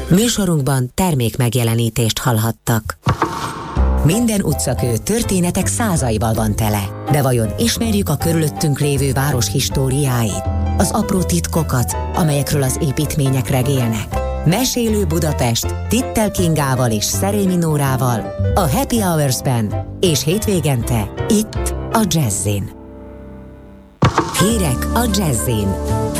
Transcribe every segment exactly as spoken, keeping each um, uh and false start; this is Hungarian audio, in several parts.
Műsorunkban termék megjelenítést hallhattak. Minden utcakő történetek százaival van tele. De vajon ismerjük a körülöttünk lévő város históriáit? Az apró titkokat, amelyekről az építmények regélnek? Mesélő Budapest Tittel Kingával és Szerémi Nórával a Happy Hours-ben és hétvégente itt a Jazzin. Hírek a Jazzin.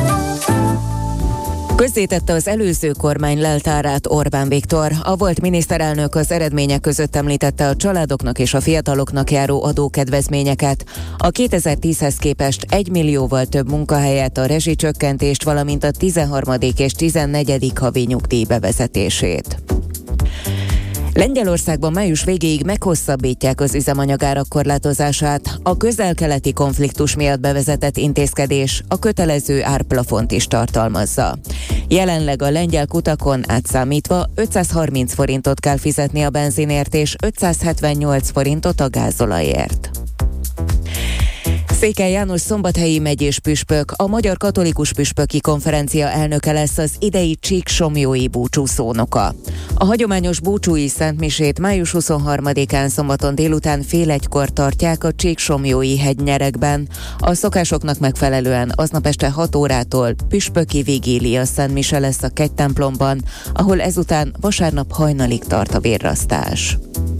Közzétette az előző kormány leltárát Orbán Viktor. A volt miniszterelnök az eredmények között említette a családoknak és a fiataloknak járó adókedvezményeket, a kétezer-tízhez képest egy millióval több munkahelyet, a rezsicsökkentést, valamint a tizenharmadik és tizennegyedik havi nyugdíj bevezetését. Lengyelországban május végéig meghosszabbítják az üzemanyagárak korlátozását. A közel-keleti konfliktus miatt bevezetett intézkedés a kötelező árplafont is tartalmazza. Jelenleg a lengyel kutakon átszámítva ötszázharminc forintot kell fizetni a benzinért és ötszázhetvennyolc forintot a gázolajért. Székely János szombathelyi megyés püspök, a Magyar Katolikus Püspöki Konferencia elnöke lesz az idei csíksomlyói búcsúszónoka. A hagyományos búcsúi szentmisét május huszonharmadikán szombaton délután fél egykor tartják a csíksomlyói hegynyerekben. A szokásoknak megfelelően aznap este hat órától püspöki vigília szentmise lesz a kegytemplomban, ahol ezután vasárnap hajnalig tart a vérrasztás.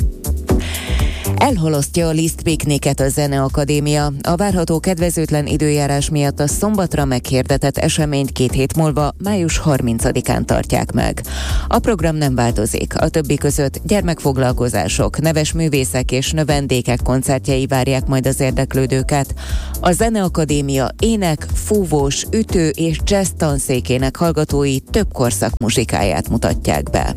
Elhalasztja a Liszt pikniket a Zeneakadémia. A várható kedvezőtlen időjárás miatt a szombatra meghirdetett eseményt két hét múlva, május harmincadikán tartják meg. A program nem változik. A többi között gyermekfoglalkozások, neves művészek és növendékek koncertjei várják majd az érdeklődőket. A Zeneakadémia ének, fúvós, ütő és jazz tanszékének hallgatói több korszak muzsikáját mutatják be.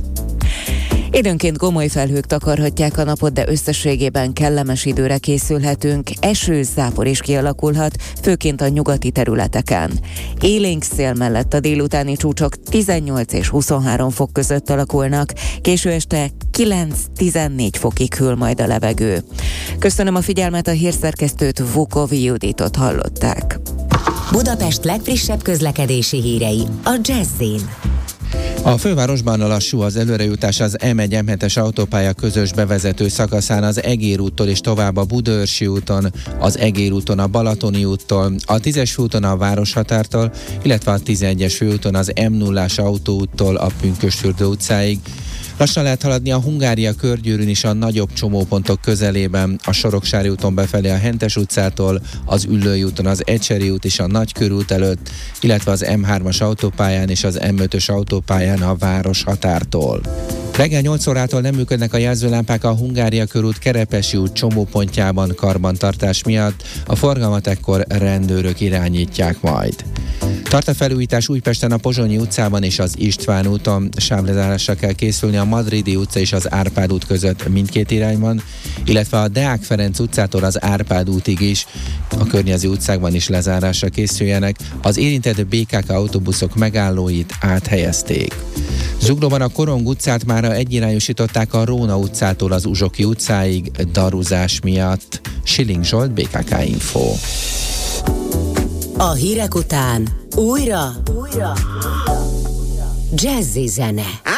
Időnként gomoly felhők takarhatják a napot, de összességében kellemes időre készülhetünk. Eső, zápor is kialakulhat, főként a nyugati területeken. Élénk szél mellett a délutáni csúcsok tizennyolc és huszonhárom fok között alakulnak, késő este kilenc-tizennégy fokig hűl majd a levegő. Köszönöm a figyelmet, a hírszerkesztőt, Vukovi Juditot hallották. Budapest legfrissebb közlekedési hírei a Jazzin. A fővárosban lassú az előrejutás az M egy M hetes autópálya közös bevezető szakaszán az Egér úttól és tovább a Budaörsi úton, az Egér úton a Balatoni úttól, a tízes főúton a Városhatártól, illetve a tizenegyes főúton az M nullás autóúttól a Pünkösdfürdő utcáig. Lassan lehet haladni a Hungária körgyűrűn is a nagyobb csomópontok közelében, a Soroksári úton befelé a Hentes utcától, az Üllői úton az Ecseri út és a Nagykörút előtt, illetve az M hármas autópályán és az M ötös autópályán a Városhatártól. Reggel nyolc órától nem működnek a jelzőlámpák a Hungária körút Kerepesi út csomópontjában karbantartás miatt, a forgalmat ekkor rendőrök irányítják majd. Tart a felújítás Újpesten a Pozsonyi utcában és az István úton, sávlezárásra kell készülni a Madridi utca és az Árpád út között mindkét irányban, illetve a Deák Ferenc utcától az Árpád útig is, a környező utcákban is lezárásra készüljenek, az érintett bé ká ká autóbuszok megállóit áthelyezték. Zuglóban a Korong utcát mára egyirányosították a Róna utcától az Uzsoki utcáig daruzás miatt. Schilling Zsolt, bé ká ká Info. A hírek után újra, újra, jazzy zene.